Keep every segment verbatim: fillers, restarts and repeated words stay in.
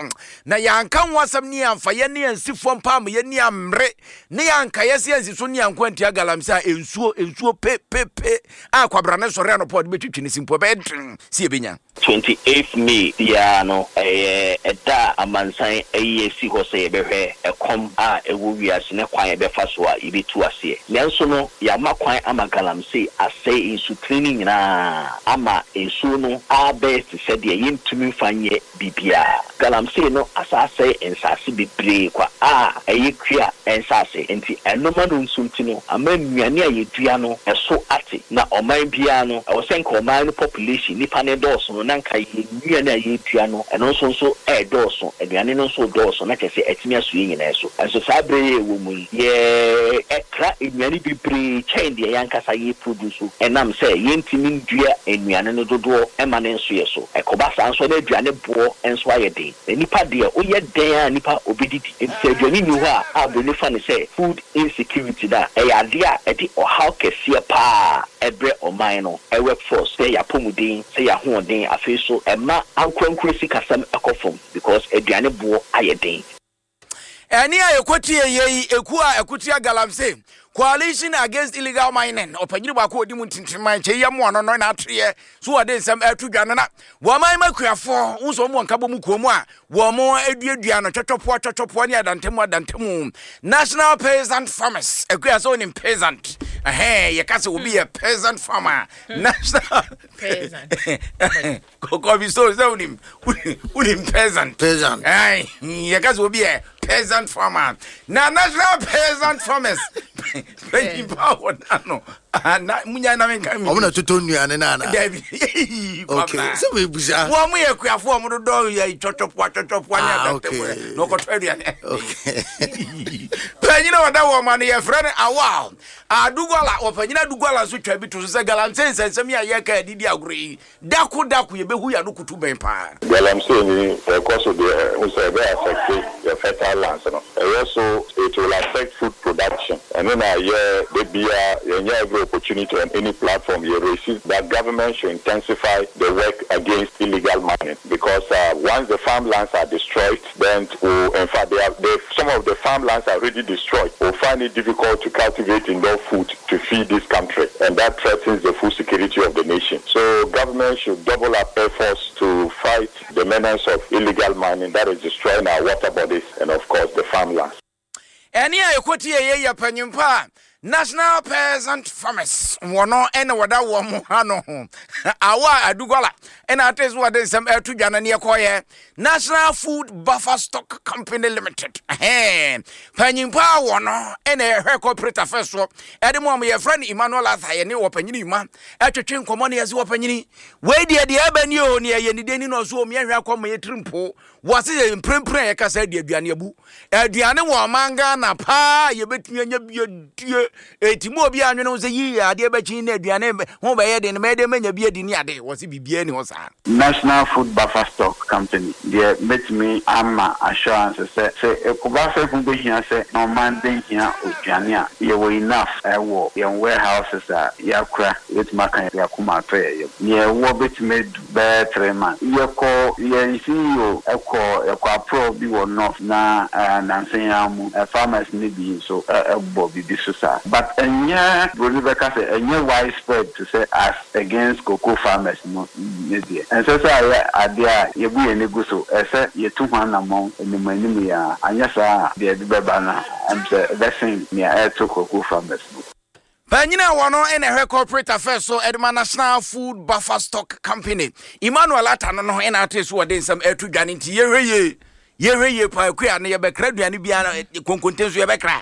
na yanka wasam ni amfa ye ne ansifo mpam ye ne amre ne yanka yesi ansiso ne yankwanti agalamse a ensuo ensuo pe pe pe a kwabra ne sore no pod betwitwi ne simpo be si ebenya twenty-eighth May ya no eh eda amansan eh si ho se behwe ekom a ewo wiase ne kwan e be fa so a ibetu ase nenso no ya makwan amagalamse ase insu training na ama ensu no a be se se de yintumi fanye bibia galamse no asase ensase bebre kwa a eyekua ensase enti enoma no nsumti no ama nnuane a yedua no eso ate na oman bia no e wo senka oman no population nipa ne doso nanka nnuane a yedua no eno so so e doso aduane no so doso na kese etimi aso yin na eso enso sabre ewo mu ye ekra nnuane bebre chain de yankasa ye produce enam se yentimi ndua nnuane no dodo e ma ne nso ye so ekoba san so na aduane bo enso ayede nipa de o ye den nipa obididi enti aduane ni ho a abone fa ne se food insecurity da e ya de a e di o how kese pa ebre oman no e workforce se ya pomudin se ya hoden afi so e ma ankwankurisi kasam ekofom because aduane bo ayede eni ayekoti yeyi eku a ekuti agalamse Coalition Against Illegal Mining opanyiri bako odi mu tintinman che yam wono no na atwe so wode nsam atudwane na wo man makuafo unso mo nkabo mu kuomu a wo mo aduadua no totopo totopo ne adantemu adantemu National Peasant Farmers ekua so ni peasant eh ye kase obi a peasant farmer national peasant ko bi so so ni uni peasant peasant eh ye kase obi a peasant farmer na National Peasant Farmers Pay power no na munya na menka mi omuna toto nuane na na okay so we buja wo mu yakuafo omudo do ya totopo totopo anya datemwe no ko twadu ne okay panyina wada wo man ye friend awa adugola opanyina adugola so twa bi to so galamse nsensem ya ye ka didi aguri daku daku ye behu ya no kutu ben pa galamse ni because of the we say they affect the fertile lands no also it will affect food production and then uh, yeah the beer yeah every opportunity on any platform you receive that government should intensify the work against illegal mining because uh, once the farmlands are destroyed then we'll, in fact they have they, some of the farmlands are already destroyed we'll find it difficult to cultivate enough food to feed this country and that threatens the food security of the nation. So government should double up efforts to fight the menace of illegal mining that is destroying our water bodies and of course the farmlands. Eni ayekoti ye ye panyimpa National Peasant Farmers wono ene wada wo mo hano awa adugola ena atezu wade nsem atudwana ne yekoye National Food Buffer Stock Company Limited eh panyimpa wono ene hwe corporate affairs so ede mo ye friend Emmanuel Athaye ne wo panyini ma atwetwe nkomo ne yezi wo panyini we de de abani o ne ye ni deni no so o me hwe akomo ye trimpo wase ye mprempren ye kasa de aduane abu aduane wo manga na pa ye betumi anya biodie etimo obi anwene se yi ade bechi na aduane ho be ye de ne mede manya biadi ni ade wase bibia ni ho sa National Food Buffer Stock Company they met me ama assurance say say ekoba fe fun be hia say no man den hia aduane a ye we enough e wo ye warehouses a yakura with makan yakuma to ye ye wo betime be three man ye ko ye C E O eko eko pro bi wo no na na nseyamu farmers ni bi so ebo bi bi so sa but enya Boliveka say enya widespread to say as against cocoa farmers no media and so say adia ye bu ye nego so e say ye tu hwan na mon enimanimu ya anya sa de bi beba na am say blessing me e to cocoa farmers no Panyina wono ene hwe corporate affairs so Edma National Food Buffer Stock Company Emmanuel Atano no ene atesu wode nsam atudwane nti ye hweye ye hweye pa akua ne ye bekra duane bia na konkontenso ye bekra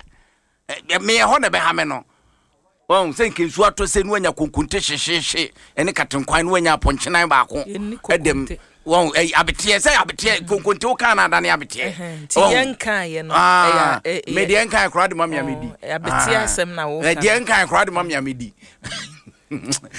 me ho ne be ha me no won senke su ato se nu anya konkonte hyehye ene katenkwan nu anya aponchenan baako edem won eh abetie say abetie konkonte o kan ada ne abetie ti yenkan ye no eh me de yenkan kra de mam ya medi abetie asem na wo eh de yenkan kra de mam ya medi